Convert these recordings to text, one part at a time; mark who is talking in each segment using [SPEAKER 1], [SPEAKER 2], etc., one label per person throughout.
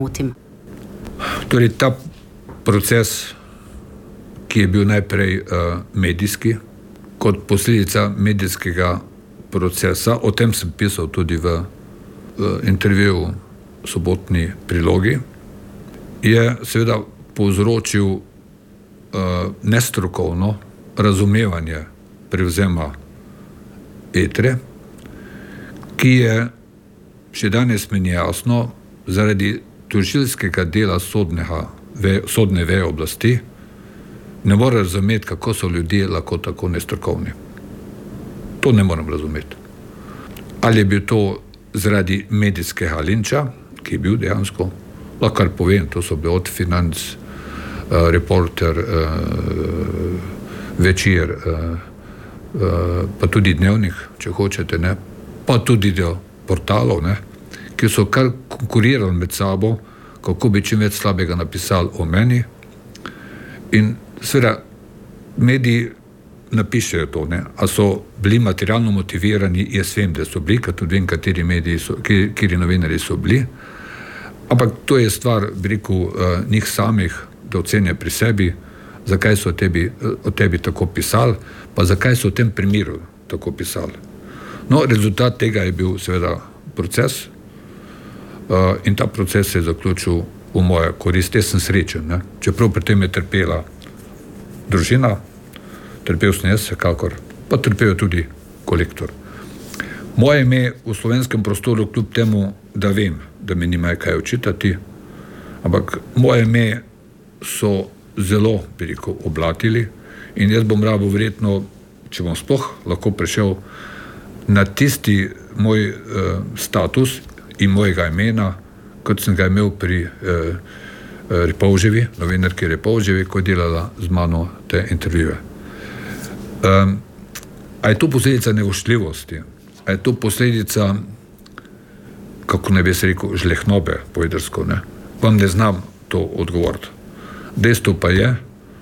[SPEAKER 1] motim?
[SPEAKER 2] Torej, ta proces, ki je bil najprej medijski, kot posledica medijskega procesa, o tem sem pisal tudi v intervjuju v sobotni prilogi, je seveda povzročil nestrokovno razumevanje prevzema Etre, ki je, še danes meni jasno, zaradi tožilskega dela sodne veje oblasti, ne more razumeti, kako so ljudje lahko tako nestrokovni. To ne morem razumeti. Ali je bil to zaradi medijskega linča, ki je bil dejansko, lahko kar povem, to so bili od Financ, Reporter, Večer, pa tudi Dnevnik, če hočete, ne, pa tudi del portalov, ne, ki so kar konkurirali med sabo, kako bi čim več slabega napisali o meni. In seveda mediji napišejo to, ne, a so bili materialno motivirani, jaz vem, da so bili, ker tudi vem, kateri novinarji so bili, ampak to je stvar, bi rekel, njih samih, da ocenijo pri sebi, zakaj so o tebi tako pisali, pa zakaj so v tem primeru tako pisali. No, rezultat tega je bil seveda proces, in ta proces se je zaključil v mojo korist. Jaz sem srečen, ne? Čeprav pri tem je trpela družina, trpel sem jaz, kakor, pa trpel tudi Kolektor. Moje ime v slovenskem prostoru, kljub temu, da vem, da mi nimajo kaj očitati, ampak moje ime so zelo, bi rekel, oblatili in jaz bom rabil verjetno, če bom sploh lahko prišel na tisti moj status in mojega imena, kot sem ga imel pri Repovževi, novinarki Repovževi, ko je delala z mano te intervjuje. A je to posledica nevoštljivosti? A je to posledica, kako ne bi se rekel, žlehnobe po jedrsko, ne? Vam ne znam to odgovoriti. Dejstvo pa je,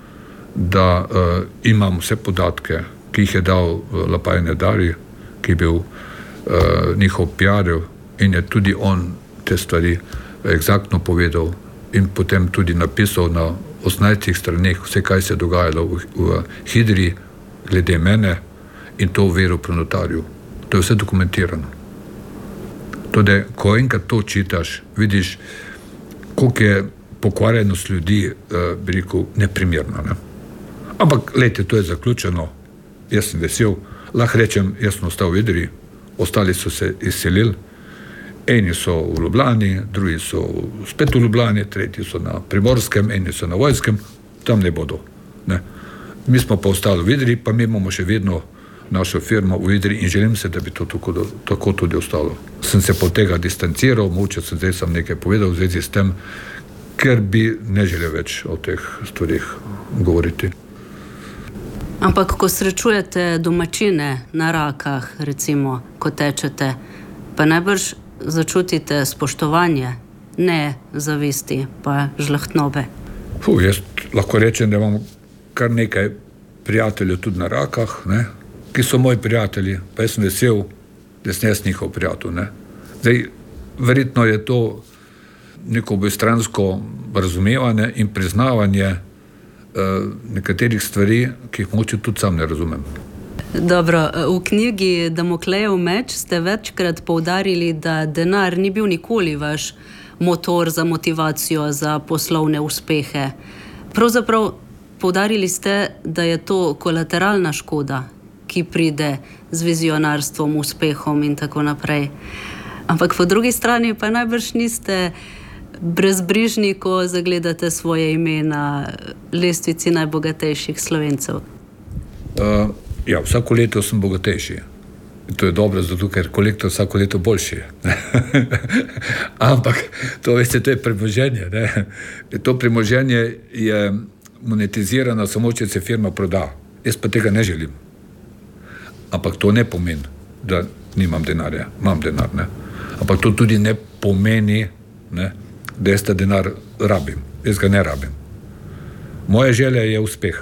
[SPEAKER 2] da imam vse podatke, ki jih je dal Lapaj Nedari, ki je bil njihov PR-jev in je tudi on te stvari eksaktno povedal in potem tudi napisal na 18 straneh vse, kaj se je dogajalo v Hidri glede mene in to v veru pri notarju. To je vse dokumentirano. Tudi, ko enkrat to čitaš, vidiš, koliko je pokvarjenost ljudi, bi rekel, neprimerna. Ne? Ampak, lejte, to je zaključeno, jaz sem vesel, lahko rečem, jaz sem ostal v Idriji, ostali so se izselili, eni so v Ljubljani, drugi so spet v Ljubljani, tretji so na Primorskem, eni so na Vojskem, tam ne bodo. Ne? Mi smo pa ostali v Idriji, pa mi imamo še vedno našo firmo v Idriji in želim se, da bi to tako tudi ostalo. Sem se po tega distanciral, mogoče sem zdaj sam nekaj povedal v zvezi s tem, ker bi ne želel več o teh stvarih govoriti.
[SPEAKER 1] Ampak, ko srečujete domačine na Rakah, recimo, ko tečete, pa najbrž začutite spoštovanje, ne zavisti, pa žlahtnobe.
[SPEAKER 2] Jaz lahko rečem, da imam kar nekaj prijateljev tudi na Rakah, ne, ki so moji prijatelji, pa jaz sem vesel, da sem jaz njihov prijatelj. Ne. Zdaj, verjetno je to neko obojestransko razumevanje in priznavanje nekaterih stvari, ki jih mogoče tudi sam ne razumem.
[SPEAKER 1] Dobro, v knjigi Damoklejev meč ste večkrat poudarili, da denar ni bil nikoli vaš motor za motivacijo za poslovne uspehe. Pravzaprav poudarili ste, da je to kolateralna škoda, ki pride z vizionarstvom, uspehom in tako naprej. Ampak po drugi strani pa najbrž niste brezbrižni, ko zagledate svoje ime na lestvici najbogatejših Slovencev.
[SPEAKER 2] Ja, vsako leto sem bogatejši. To je dobro, zato ker Kolektor vsako leto boljši. Ampak to, veste, to je premoženje. Ne? To premoženje je monetizirano samo, če se firma proda. Jaz pa tega ne želim. Ampak to ne pomeni, da nimam denarja. Imam denar, ne? Ampak to tudi ne pomeni, ne, da jaz ta denar rabim. Jaz ga ne rabim. Moja želja je uspeh.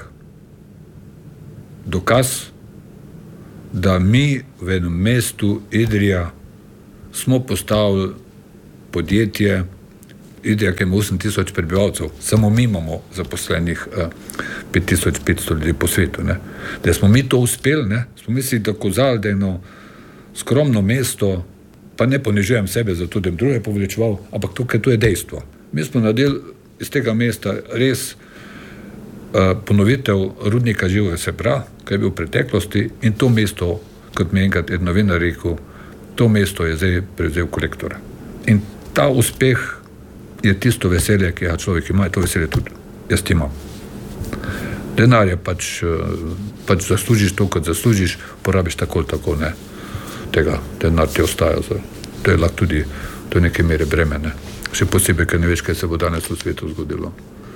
[SPEAKER 2] Dokaz, da mi v enem mestu Idrija smo postavili podjetje, Idrijak ima 8,000 prebivalcev, samo mi imamo zaposlenih 5,500 ljudi po svetu. Ne. Da smo mi to uspeli, ne, smo mislili, da Kozal, da je eno skromno mesto, pa ne ponižujem sebe, zato da bi druge poveličeval, ampak tukaj to je dejstvo. Mi smo naredili iz tega mesta res ponovitev rudnika živega srebra, kaj je bil v preteklosti, in to mesto, kot mi enkrat eden novinar rekel, to mesto je zdaj prevzel Kolektor. In ta uspeh je tisto veselje, ki ga človek ima, in to veselje tudi jaz imam. Denar je pač zaslužiš to, kot zaslužiš, porabiš tako ali tako, ne. Tega denar ti ostaja. To je lahko tudi do neke mere breme, ne. Še posebej, ker ne veš, kaj se bo danes v svetu zgodilo.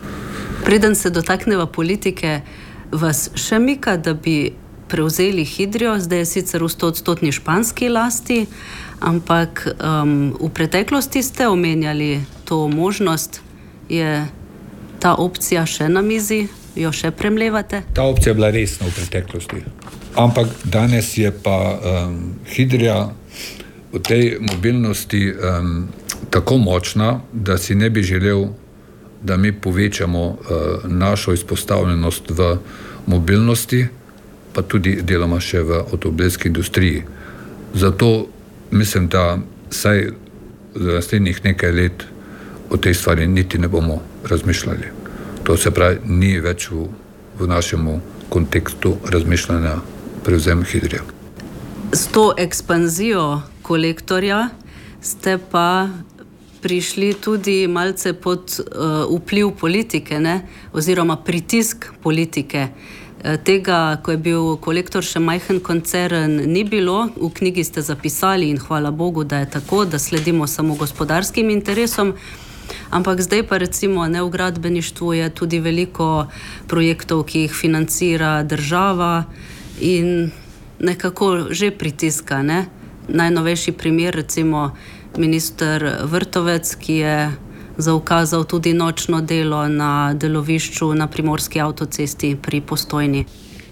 [SPEAKER 1] Preden se dotakneva politike, vas še mika, da bi prevzeli Hidrijo, zdaj je sicer v 100% španski lasti, ampak v preteklosti ste omenjali to možnost. Je ta opcija še na mizi? Jo še premlevate?
[SPEAKER 2] Ta opcija je bila resna v preteklosti. Ampak danes je pa Hidrija v tej mobilnosti tako močna, da si ne bi želel, da mi povečamo našo izpostavljenost v mobilnosti, pa tudi deloma še v avtomobilski industriji. Zato mislim, da saj za naslednjih nekaj let o tej stvari niti ne bomo razmišljali. To se pravi, ni več v našem kontekstu razmišljanja prevzem Hidrije.
[SPEAKER 1] S to ekspanzijo Kolektorja ste pa prišli tudi malce pod vpliv politike, ne? Oziroma pritisk politike. Tega, ko je bil Kolektor še majhen koncern, ni bilo. V knjigi ste zapisali, in hvala Bogu, da je tako, da sledimo samo gospodarskim interesom. Ampak zdaj pa recimo v gradbeništvu je tudi veliko projektov, ki jih financira država in nekako že pritiska, ne? Najnovejši primer, recimo minister Vrtovec, ki je zaukazal tudi nočno delo na delovišču na Primorski avtocesti pri Postojni.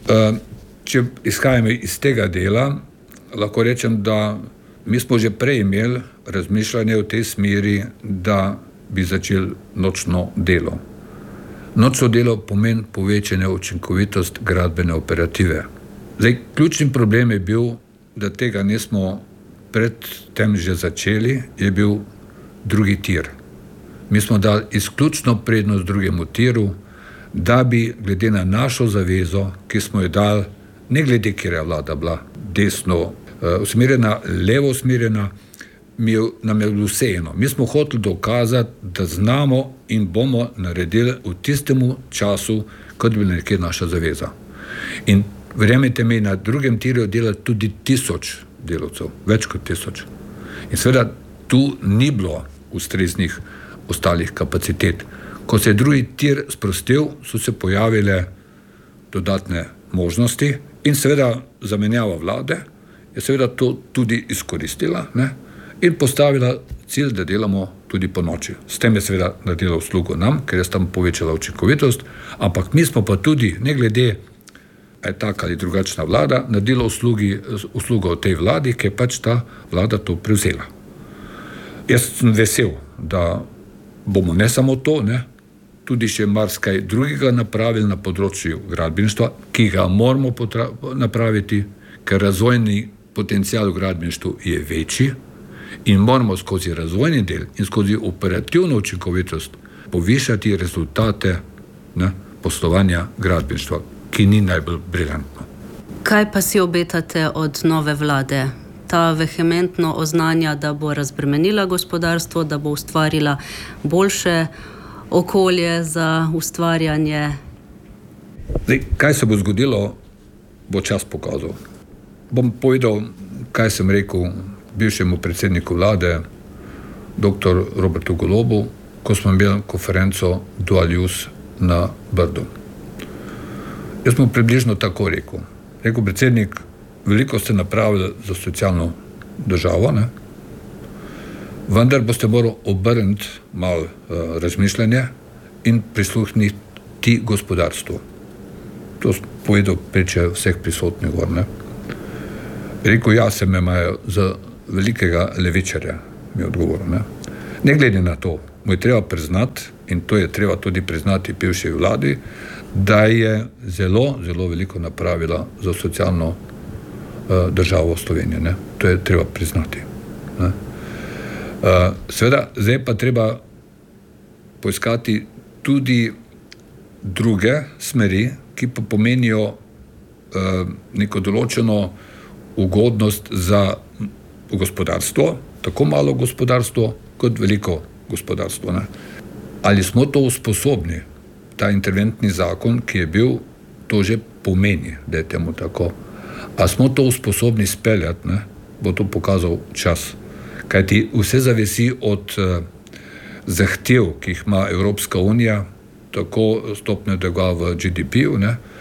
[SPEAKER 2] Če izhajamo iz tega dela, lahko rečem, da mi smo že prej imeli razmišljanje v tej smeri, da bi začeli nočno delo. Nočno delo pomeni povečanje učinkovitost gradbene operative. Zdaj, ključni problem je bil, da tega nismo pred tem že začeli, je bil drugi tir. Mi smo dali izključno prednost drugemu tiru, da bi glede na našo zavezo, ki smo jo dali, ne glede, kjer je vlada bila desno usmerjena, levo usmerjena, nam je vseeno. Mi smo hoteli dokazati, da znamo in bomo naredili v tistemu času, kot bi bila nekje naša zaveza. In verjemite mi, na drugem tiru dela tudi 1000 delavcev, več kot 1000. In seveda tu ni bilo ustreznih ostalih kapacitet. Ko se je drugi tir sprostil, so se pojavile dodatne možnosti in seveda zamenjava vlade je seveda to tudi izkoristila, ne, in postavila cilj, da delamo tudi po noči. S tem je seveda naredila uslugo nam, ker je tam povečala učinkovitost, ampak mi smo pa tudi, ne glede je taka ali drugačna vlada, naredila uslugo tej vladi, ki je pač ta vlada to prevzela. Jaz sem vesel, da bomo ne samo to, ne, tudi še marsikaj drugega napravili na področju gradbeništva, ki ga moramo napraviti, ker razvojni potencial v gradbeništvu je večji in moramo skozi razvojni del in skozi operativno učinkovitost povišati rezultate, ne, poslovanja gradbeništva, ki ni najbolj briljantno.
[SPEAKER 1] Kaj pa si obetate od nove vlade? Ta vehementno oznanja, da bo razbremenila gospodarstvo, da bo ustvarila boljše okolje za ustvarjanje.
[SPEAKER 2] Zdaj, kaj se bo zgodilo, bo čas pokazal. Bom povedal, kaj sem rekel bivšemu predsedniku vlade, dr. Robertu Golobu, ko smo imeli konferenco Dual Use na Brdu. Jaz sem približno tako rekel. Rekel, predsednik, veliko ste napravili za socialno državo, ne? Vendar boste morali obrniti malo razmišljanje in prisluhniti gospodarstvu. To sem povedal preče vseh prisotnih gor, ne? Rekel, ja, se me imajo za velikega levičarja, mi je odgovoril, ne? Ne glede na to, mu je treba priznati, in to je treba tudi priznati bivši vladi, da je zelo, zelo veliko napravila za socialno državo Slovenije. Ne? To je treba priznati. Ne? Seveda, zdaj pa treba poiskati tudi druge smeri, ki pa pomenijo neko določeno ugodnost za gospodarstvo, tako malo gospodarstvo, kot veliko gospodarstvo. Ne? Ali smo to sposobni, ta interventni zakon, ki je bil, to že pomeni, da je temu tako. A smo to sposobni speljati, ne? Bo to pokazal čas. Kajti vse zavisi od zahtev, ki jih ima Evropska unija, tako stopnjo dolga v GDP-ju,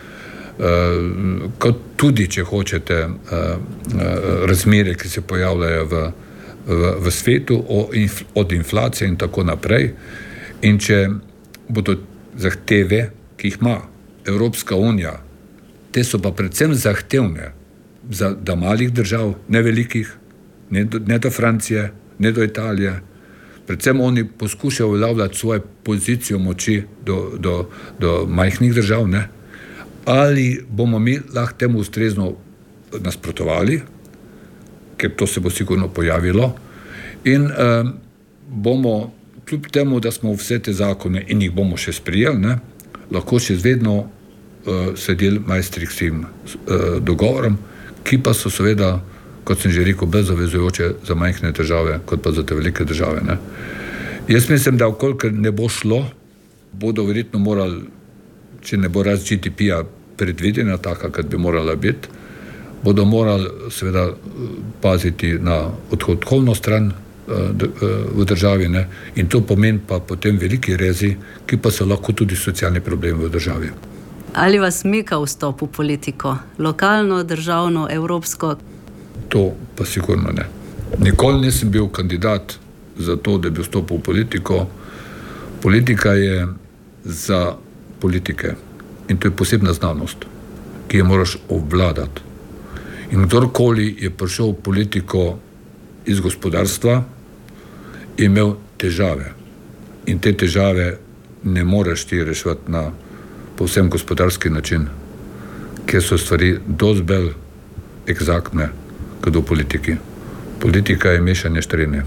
[SPEAKER 2] kot tudi, če hočete, razmere, ki se pojavljajo v svetu, od inflacije in tako naprej. In če bodo zahteve, ki jih ima Evropska unija, te so pa predvsem zahtevne da malih držav, ne velikih, ne do Francije, ne do Italije. Predvsem oni poskušajo uveljavljati svojo pozicijo moči do majhnih držav, ne? Ali bomo mi lahko temu ustrezno nasprotovali, ker to se bo sigurno pojavilo, in bomo, kljub temu, da smo vse te zakone in jih bomo še sprejeli, ne, lahko še vedno sledili Maastrichtskim dogovorom, ki pa so seveda, kot sem že rekel, bolj zavezujoče za majhne države, kot pa za te velike države. Ne. Jaz mislim, da vkolikor ne bo šlo, bodo verjetno morali, če ne bo rast GDP-ja predvidena taka, kot bi morala biti, bodo morali seveda paziti na odhodkovno stran v državi, ne? In to pomeni pa potem veliki rezi, ki pa so lahko tudi socialni problem v državi.
[SPEAKER 1] Ali vas mika vstop v politiko? Lokalno, državno, evropsko?
[SPEAKER 2] To pa sigurno ne. Nikoli nisem bil kandidat za to, da bi vstopil v politiko. Politika je za politike in to je posebna znanost, ki jo moraš obvladati. In kdorkoli je prišel v politiko iz gospodarstva, je imel težave. In te težave ne moreš ti reševati na povsem gospodarski način, ker so stvari dosti bolj eksaktne kot v politiki. Politika je mešanje štrene.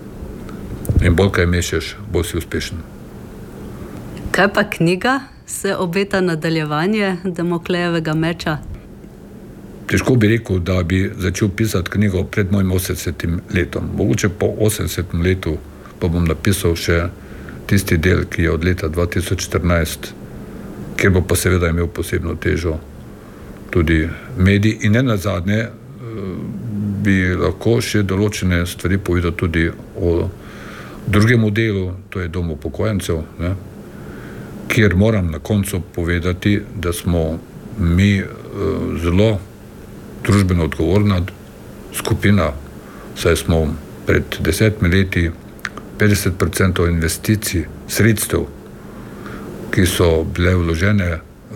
[SPEAKER 2] In bolj kaj mešaš, bolj si uspešen.
[SPEAKER 1] Kaj pa knjiga? Se obeta nadaljevanje Damoklejevega meča?
[SPEAKER 2] Težko bi rekel, da bi začel pisati knjigo pred mojim 80. letom. Mogoče po 80. letu pa bom napisal še tisti del, ki je od leta 2014, kjer bo pa seveda imel posebno težo tudi medij. In ne nazadnje bi lahko še določene stvari povedal tudi o drugem delu, to je dom upokojencev, ne? Kjer moram na koncu povedati, da smo mi zelo družbeno odgovorna skupina, saj smo pred 10 leti 50% investicij, sredstev, ki so bile vložene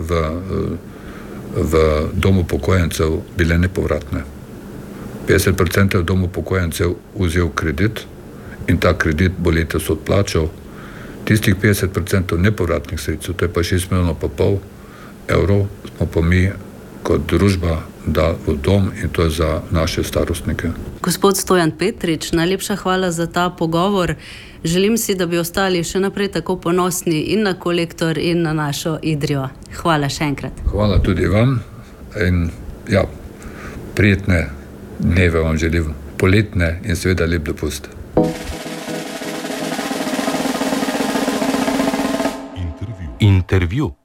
[SPEAKER 2] v dom upokojencev, bile nepovratne. 50% dom upokojencev vzel kredit in ta kredit bo letos odplačal. Tistih 50% nepovratnih sredstev, to je pa 6,5 milijonov evrov, smo pa mi kot družba dali v dom in to je za naše starostnike.
[SPEAKER 1] Gospod Stojan Petrič, najlepša hvala za ta pogovor. Želim si, da bi ostali še naprej tako ponosni in na Kolektor in na našo Idrijo. Hvala še enkrat.
[SPEAKER 2] Hvala tudi vam in ja, prijetne dneve vam želim, poletne in seveda lep dopust.
[SPEAKER 3] Intervju.